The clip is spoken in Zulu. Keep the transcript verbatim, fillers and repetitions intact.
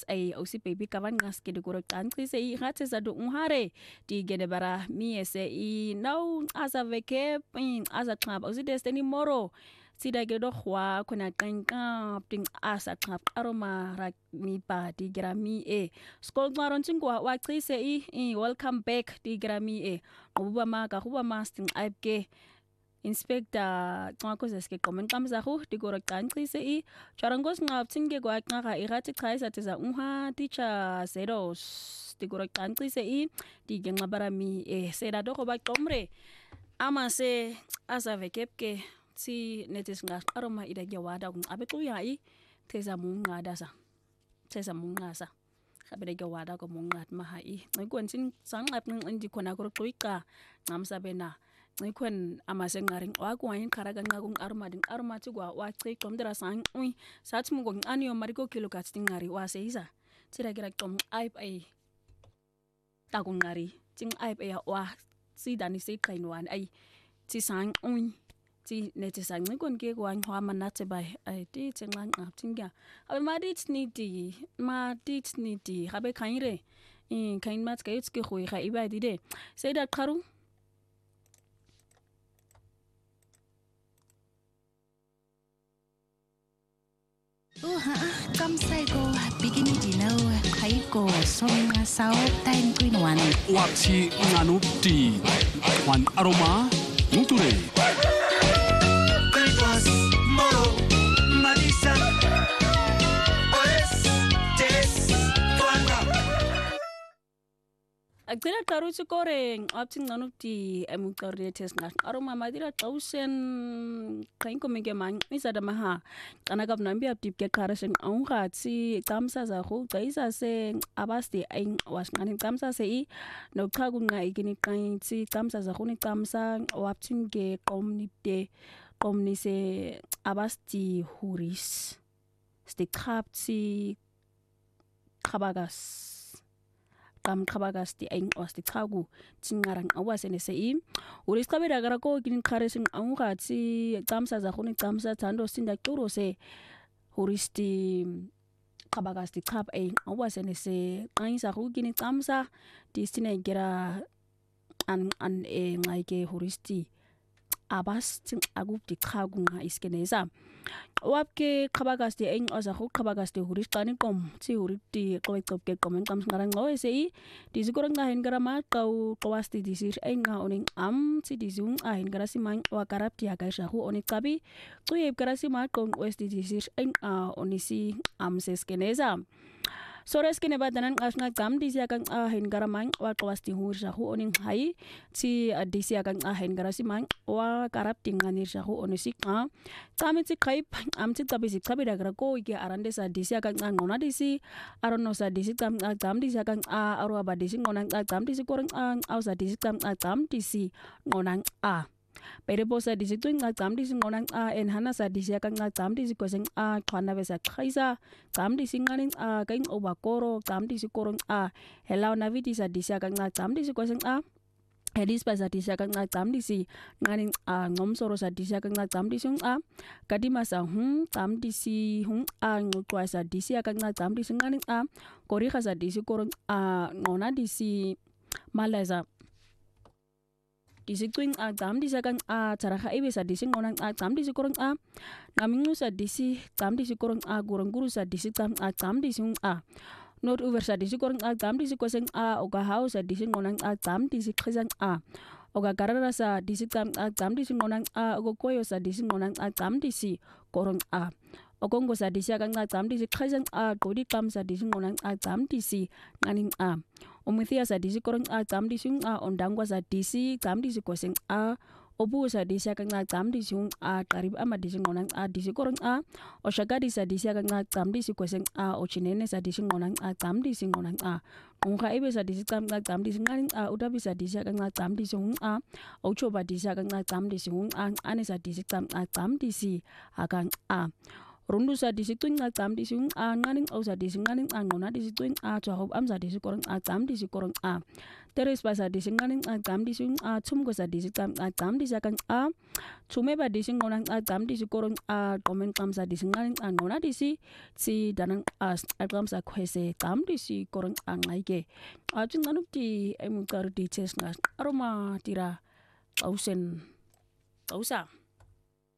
ay o si baby kaban ngas ke de goro tantri se i rate za do unhare di gede bara mi se i no asa veke pin asa klap o si destiny moro sida ge do khwa kuna kanka ping asa klap aroma ra mi pa di grami e skol maron tsingwa wa qise i welcome back di grami e uba ma ka huba masting aipke Inspector Nqakoze ske komen kamza khu digoro qanqise i charangos ngaptsinge kwa nqa irati qaisa teza unha teacher zeros digoro qanqise i digenqa barami e seda do ba qomre ama se asavekepke si netis ngaroma ida gewada abetu ya i teza munga sa teza munga sa khabele gewada ko munga maha i ngikwensin sangqap ngi khona ko qika ngamsabena ngikwen amasengaring wakwayin kharaga nqakung armading armati kwa wachi qomdera sang ui sathi mungo ngani yo mariko kilogats tingari waseiza tira kira qom aip ai takungari ting aip ya wa sidani se qainwan ai ti sang ui ti neti sang ngikon ke kwa ngwa manate bai ai ti tsengang aptinga abe madit ni di madit ni di habe khaire in kain mat kayts ke khoi kha iba di de seida qaru Ô hả, cắm say cô bikini gì đâu thấy cô xong sáu tay quy hoàn Wachi nganuti wan aroma nuture Kaipas moro marisa Oes tes tuanga Agdira karu tsikore opting nanuti emukare tes ngas aroma madira tausen kain komenge man isada maha kanagab nambi aptip ke karaseng aunga tsi kamsa za khu kaisa se abaste ain was ngani kamsa se i no kagu nga igini kain tsi kamsa za khuni kamsa opting ke komnite komni se abasti huris sti krap tsi kabagas kam khabagas ti aing osti thagu tingarang awasene sei uris kabera gara ko kin kharesing aunga ti kamsa za khuni kamsa thando sinda kuro se huristi khabagas ti khap aing awasene se aing sa khu kin kamsa ti sine gera an an e ngaike huristi abas ting agup ti khagu nga iskeneza wapke khabagas ti aing oza khu khabagas ti huristani kom ti huriti qowetop ke komen kam ngarang ngo sei ti zigorang nga hen gara ma kau qwasti di sir aing nga oning am ti di zung a hen gara si mang wa karap ti aga sha khu oni qabi tuyeb gara si ma kong westi di sir aing a onisi am seskeneza Sores kene badanan asna gam disia kang a hen garamang wa qwasti hur shahu oning hai ti disia kang a hen garasimang wa karap tinganir shahu onisik a tami ti khaip am ti tabisi khabira gra ko ike arande sa disia kang a ngona disi arono sa disi kam a gam disia kang a arwa ba disi ngona a gam disi korang a au sa disi kam a gam disi ngona a Pere bosa disi tu nga gam disi ngona a en hana sa disi kang a gam disi koseng a khwana besa khaisa gam disi nganing a kaing oba koro gam disi korong a hello navi disa disi kang a gam disi koseng a Edis pa sa disi kang a gam disi nganing a ngom soro sa disi kang a gam disi a kadima sa hum gam disi hum a ngutwa sa disi kang a gam disi nganing a kori kha sa disi korong a ngona disi malaza disi twing a gam disi kang a taraha ibe sa disi ngona a gam disi korong a ngamingu sa disi gam disi korong a gurung guru sa disi gam a gam disi a not over sa disi korong a gam disi koseng a oga hau sa disi ngona a gam disi khizang a oga garara sa disi gam a gam disi ngona a ogo koyo sa disi ngona a gam disi korong a ogongo sa disi kang a gam disi khizang a godi kam sa disi ngona a gam disi nganing a Umithia sa disi korong a gam disi a ondangwa sa disi gam disi koseng a obu sa disi kang a gam disi a karib ama disi ngona a disi korong a oshagadi sa disi kang a gam disi koseng a ochinene sa disi ngona a gam disi ngona a ungha ibe sa disi gam a gam disi nganing a udabi sa disi kang a gam disi a ochoba disi kang a gam disi a ane sa disi gam a gam disi akang a rundusa disicwinca cam disinqa nqani ngxawusa disinqani nqangqona disicwinca jwahob amza disikornca cam disikornca teres basa disinqani cam disinqa thumgosa disicamca cam disikanca thumeba disinqona cam disikornca qomen qamsa disinqani nqangqona disi si danan as aqamsa khwese cam disikornca nqaike atsinqanu di emuqaru di test ngas aroma tira awusen awusa